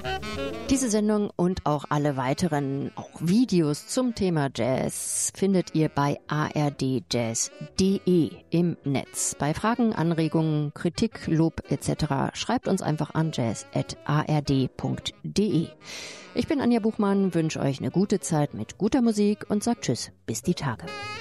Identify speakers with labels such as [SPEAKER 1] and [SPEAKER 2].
[SPEAKER 1] Diese Sendung und auch alle weiteren auch Videos zum Thema Jazz findet ihr bei ardjazz.de im Netz. Bei Fragen, Anregungen, Kritik, Lob etc. schreibt uns einfach an jazz@ard.de. Ich bin Anja Buchmann, wünsche euch eine gute Zeit mit guter Musik und sage Tschüss, bis die Tage.